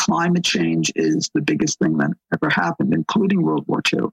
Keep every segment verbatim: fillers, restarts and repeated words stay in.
climate change is the biggest thing that ever happened, including World War Two.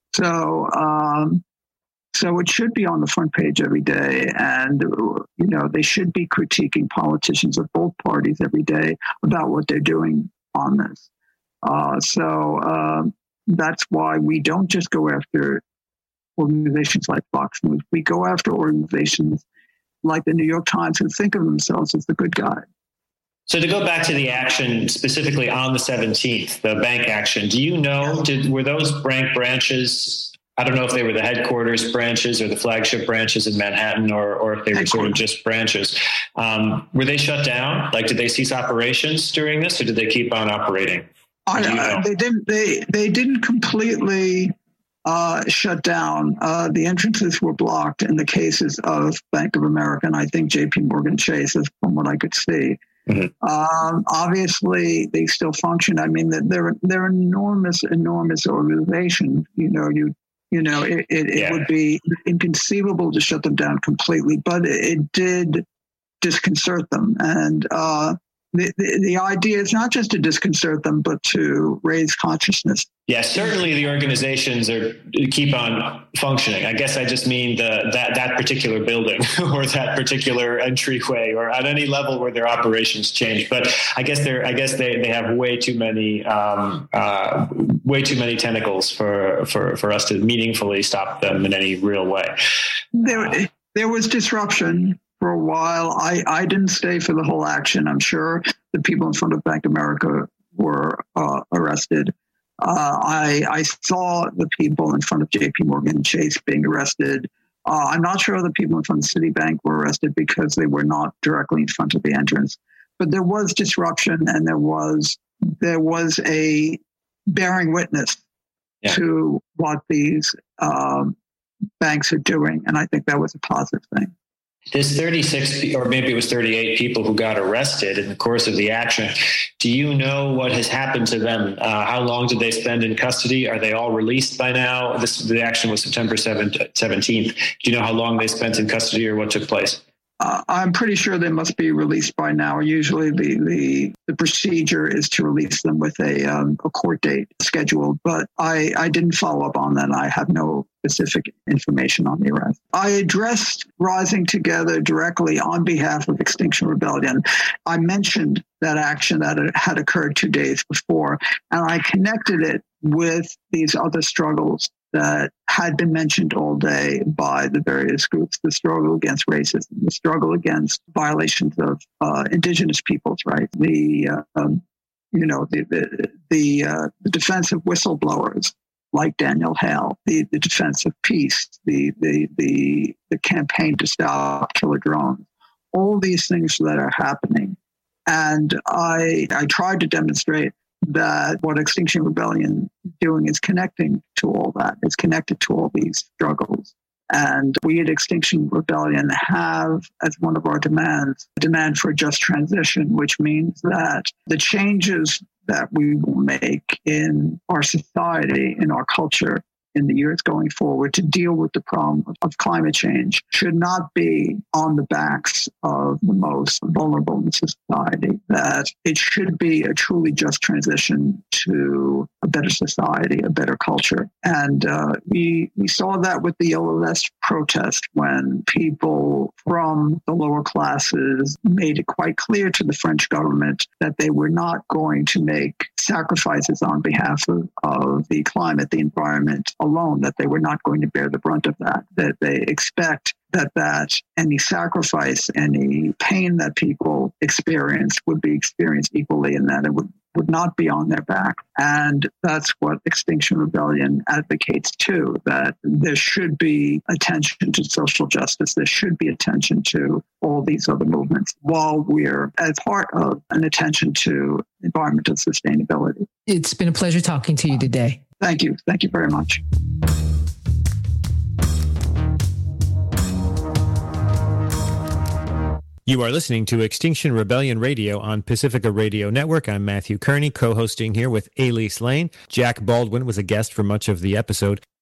So, um, so it should be on the front page every day, and you know they should be critiquing politicians of both parties every day about what they're doing on this. Uh, so uh, that's why we don't just go after organizations like Fox News. We go after organizations like the New York Times who think of themselves as the good guy. So to go back to the action specifically on the seventeenth, the bank action, do you know, did, were those bank branches, I don't know if they were the headquarters branches or the flagship branches in Manhattan, or, or if they were sort of just branches, um, were they shut down? Like, did they cease operations during this, or did they keep on operating? I, you know? They didn't. They they didn't completely uh, shut down. Uh, the entrances were blocked in the cases of Bank of America, and I think J P Morgan Chase, from what I could see. Mm-hmm. Um, obviously, they still function. I mean, they're they're enormous, enormous organizations. You know, you you know, it it, yeah. it would be inconceivable to shut them down completely, but it, it did disconcert them, and. Uh, The, the the idea is not just to disconcert them, but to raise consciousness. Yeah, certainly the organizations are keep on functioning. I guess I just mean the that that particular building or that particular entryway, or at any level where their operations change. But I guess they're I guess they, they have way too many um, uh, way too many tentacles for, for, for us to meaningfully stop them in any real way. There there was disruption. For a while, I, I didn't stay for the whole action. I'm sure the people in front of Bank of America were uh, arrested. Uh, I, I saw the people in front of J P Morgan Chase being arrested. Uh, I'm not sure the people in front of Citibank were arrested because they were not directly in front of the entrance. But there was disruption, and there was there was a bearing witness yeah. to what these um, banks are doing, and I think that was a positive thing. This thirty-six, or maybe it was thirty-eight people who got arrested in the course of the action. Do you know what has happened to them? Uh, how long did they spend in custody? Are they all released by now? This the action was September seventeenth. Do you know how long they spent in custody or what took place? Uh, I'm pretty sure they must be released by now. Usually the, the, the procedure is to release them with a, um, a court date scheduled, but I, I didn't follow up on that. I have no specific information on the arrest. I addressed Rising Together directly on behalf of Extinction Rebellion. I mentioned that action that had occurred two days before, and I connected it with these other struggles that had been mentioned all day by the various groups: the struggle against racism, the struggle against violations of uh, indigenous peoples' rights, the uh, um, you know the the the, uh, the defense of whistleblowers like Daniel Hale, the, the defense of peace, the the the the campaign to stop killer drones, all these things that are happening, and I I tried to demonstrate that what Extinction Rebellion is doing is connecting to all that. It's connected to all these struggles. And we at Extinction Rebellion have, as one of our demands, a demand for a just transition, which means that the changes that we will make in our society, in our culture, in the years going forward to deal with the problem of, of climate change should not be on the backs of the most vulnerable in society, that it should be a truly just transition to a better society, a better culture. And uh, we, we saw that with the Yellow Vest protest when people from the lower classes made it quite clear to the French government that they were not going to make sacrifices on behalf of, of the climate, the environment alone, that they were not going to bear the brunt of that, that they expect that that any sacrifice, any pain that people experience would be experienced equally, and that it would, would not be on their back. And that's what Extinction Rebellion advocates too, that there should be attention to social justice. There should be attention to all these other movements while we're as part of an attention to environmental sustainability. It's been a pleasure talking to you today. Thank you. Thank you very much. You are listening to Extinction Rebellion Radio on Pacifica Radio Network. I'm Matthew Kearney, co-hosting here with Elise Lane. Jack Baldwin was a guest for much of the episode.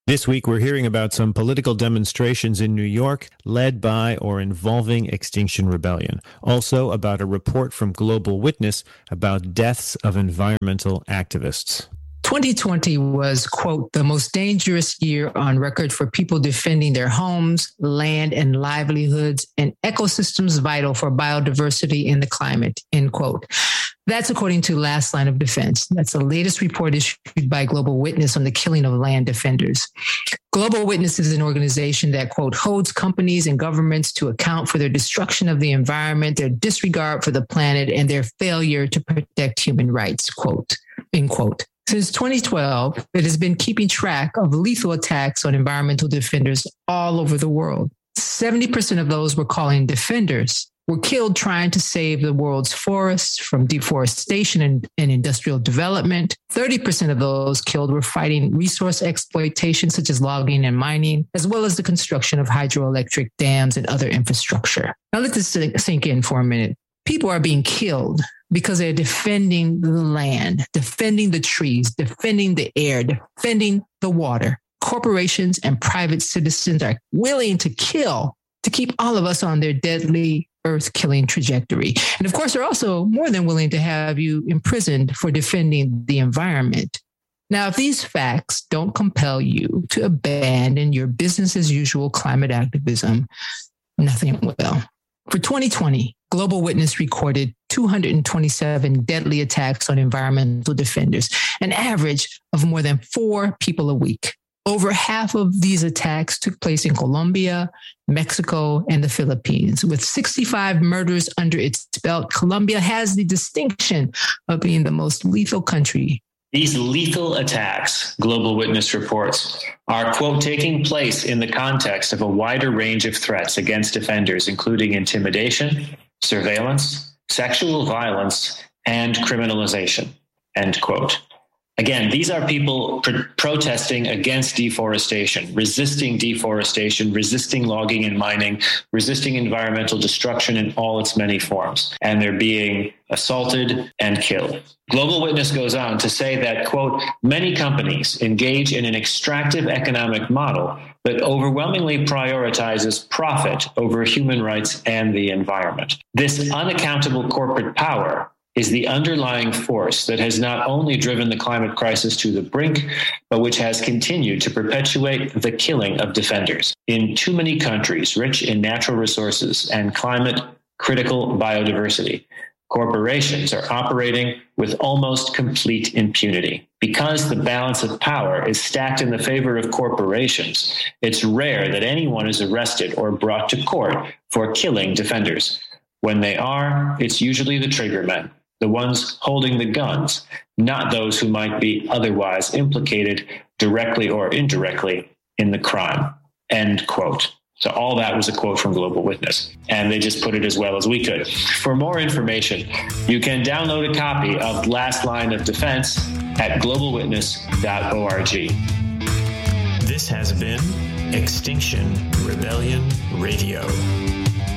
This week, we're hearing about some political demonstrations in New York led by or involving Extinction Rebellion. Also about a report from Global Witness about deaths of environmental activists. twenty twenty was, quote, the most dangerous year on record for people defending their homes, land, and livelihoods and ecosystems vital for biodiversity and the climate, end quote. That's according to Last Line of Defense. That's the latest report issued by Global Witness on the killing of land defenders. Global Witness is an organization that, quote, holds companies and governments to account for their destruction of the environment, their disregard for the planet, and their failure to protect human rights, quote, end quote. Since twenty twelve, it has been keeping track of lethal attacks on environmental defenders all over the world. seventy percent of those we're calling defenders were killed trying to save the world's forests from deforestation and, and industrial development. thirty percent of those killed were fighting resource exploitation, such as logging and mining, as well as the construction of hydroelectric dams and other infrastructure. Now let this sink in for a minute. People are being killed because they're defending the land, defending the trees, defending the air, defending the water. Corporations and private citizens are willing to kill to keep all of us on their deadly earth-killing trajectory. And of course, they're also more than willing to have you imprisoned for defending the environment. Now, if these facts don't compel you to abandon your business-as-usual climate activism, nothing will. For twenty twenty, Global Witness recorded two hundred twenty-seven deadly attacks on environmental defenders, an average of more than four people a week. Over half of these attacks took place in Colombia, Mexico, and the Philippines. With sixty-five murders under its belt, Colombia has the distinction of being the most lethal country. These lethal attacks, Global Witness reports, are, quote, taking place in the context of a wider range of threats against defenders, including intimidation, surveillance, sexual violence, and criminalization, end quote. Again, these are people pr- protesting against deforestation, resisting deforestation, resisting logging and mining, resisting environmental destruction in all its many forms. And they're being assaulted and killed. Global Witness goes on to say that, quote, many companies engage in an extractive economic model that overwhelmingly prioritizes profit over human rights and the environment. This unaccountable corporate power is the underlying force that has not only driven the climate crisis to the brink, but which has continued to perpetuate the killing of defenders. In too many countries rich in natural resources and climate-critical biodiversity, corporations are operating with almost complete impunity. Because the balance of power is stacked in the favor of corporations, it's rare that anyone is arrested or brought to court for killing defenders. When they are, it's usually the triggermen, the ones holding the guns, not those who might be otherwise implicated directly or indirectly in the crime, end quote. So all that was a quote from Global Witness, and they just put it as well as we could. For more information, you can download a copy of Last Line of Defense at global witness dot org. This has been Extinction Rebellion Radio.